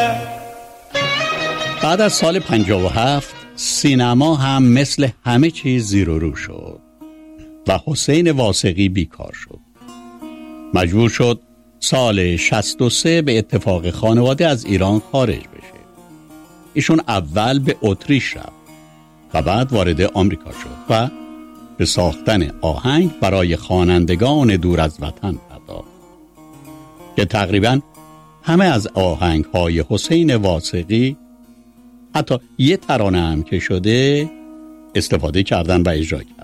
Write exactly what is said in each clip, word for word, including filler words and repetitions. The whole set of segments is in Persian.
بعد از سال پنجاه و هفت سینما هم مثل همه چیز زیر و رو شد و حسین واثقی بیکار شد. مجبور شد سال شصت و سه به اتفاق خانواده از ایران خارج بشه. ایشون اول به اتریش رفت و بعد وارد آمریکا شد و به ساختن آهنگ برای خوانندگان دور از وطن پرداخت که تقریباً همه از آهنگ‌های حسین واثقی، حتی یه ترانه هم که شده، استفاده کردن و اجرا کردن.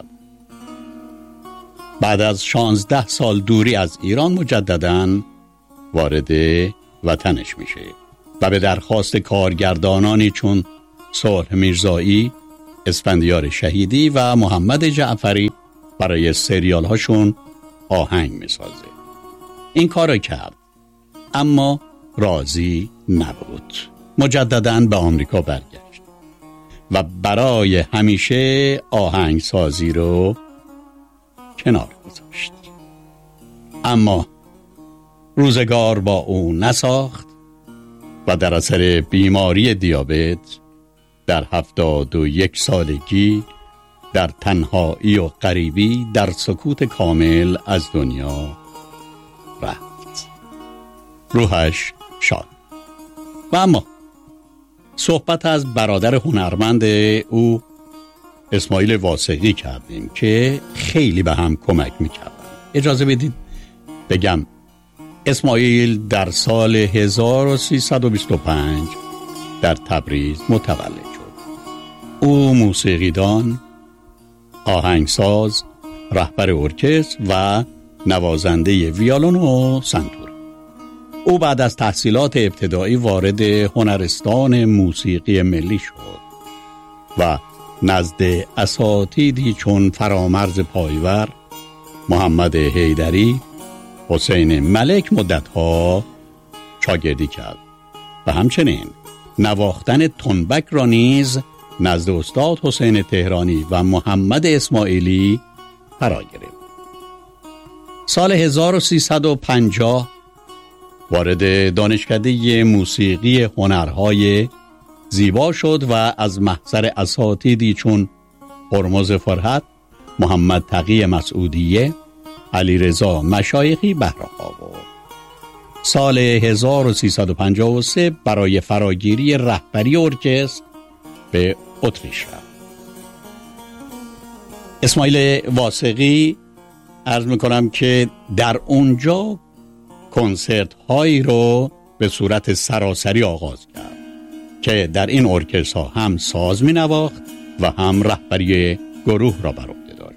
بعد از شانزده سال دوری از ایران مجدداً وارد وطنش میشه و به درخواست کارگردانانی چون صالح میرزایی، اسفندیار شهیدی و محمد جعفری برای سریال هاشون آهنگ میسازه. این کارو کرد اما راضی نبود. مجدداً به آمریکا برگشت و برای همیشه آهنگسازی رو کنار گذاشت. اما روزگار با او نساخت و در اثر بیماری دیابت در هفتاد و یک سالگی در تنهایی و غریبی در سکوت کامل از دنیا رفت. روحش شاد. و اما صحبت از برادر هنرمند او اسماعیل واثقی کردیم که خیلی به هم کمک میکردن. اجازه بدید بگم اسماعیل در سال هزار و سیصد و بیست و پنج در تبریز متولد شد. او موسیقیدان، آهنگساز، رهبر ارکستر و نوازنده ویولون و سنتور. او بعد از تحصیلات ابتدایی وارد هنرستان موسیقی ملی شد و نزد اساتیدی چون فرامرز پایور، محمد حیدری، حسین ملک مدتها شاگردی کرد و همچنین نواختن تنبک را نیز نزد استاد حسین تهرانی و محمد اسماعیلی فرا گرفت. سال هزار و سیصد و پنجاه وارد دانشکده موسیقی هنرهای زیبا شد و از محضر اساتیدی چون هرمز فرحت، محمد تقی مسعودیه، علیرضا مشایخی بهره آورد. سال هزار و سیصد و پنجاه و سه برای فراگیری رهبری ارکستر به اتریش رفت. اسماعیل واثقی عرض میکنم که در اونجا کنسرت هایی رو به صورت سراسری آغاز کرد که در این ارکستر هم ساز می نواخت و هم رهبری گروه را بر عهده داشت.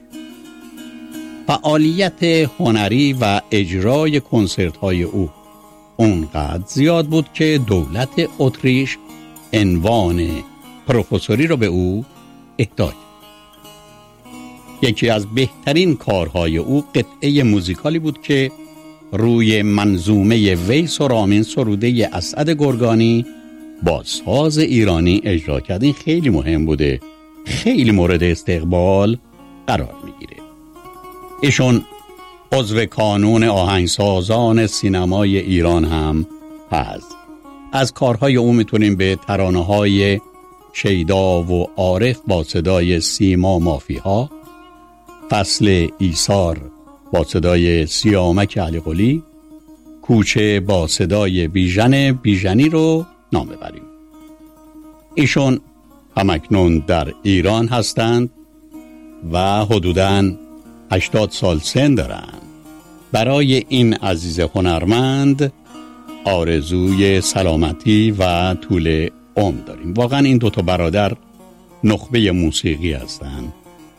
فعالیت هنری و اجرای کنسرت های او اونقدر زیاد بود که دولت اتریش عنوان پروفسوری را به او اهدا کرد. یکی از بهترین کارهای او قطعه موزیکالی بود که روی منظومه ویس و رامین سروده اسعد گرگانی با ساز ایرانی اجرا کرد. این خیلی مهم بوده، خیلی مورد استقبال قرار میگیره. ایشون عضو کانون آهنگسازان سینمای ایران هم هست. از کارهای او میتونیم به ترانه‌های شیدا و عارف با صدای سیما مافیها، فصل ایثار با صدای سیامک علی قلی، کوچه با صدای بیژن بیژنی رو نام ببریم. ایشون همکنون در ایران هستند و حدوداً هشتاد سال سن دارند. برای این عزیز هنرمند آرزوی سلامتی و طول عمر داریم. واقعا این دوتا برادر نخبه موسیقی هستند.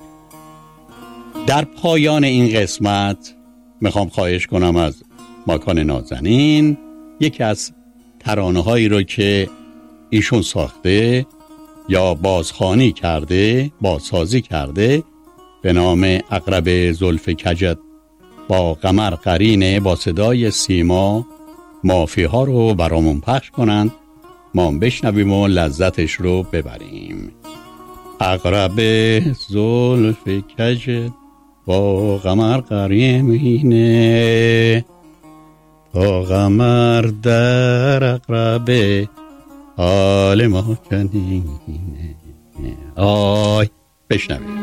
در پایان این قسمت میخوام خواهش کنم از ماکان نازنین یکی از ترانه‌هایی رو که ایشون ساخته یا بازخوانی کرده، بازسازی کرده به نام عقرب زلف کجت با قمر قرینه با صدای سیما مافیها رو برامون پخش کنن، ما بشنویم و لذتش رو ببریم. عقرب زلف کجت با قمر قرینه تا قمر در عقرب حال ما چنینه. آی بشنوید.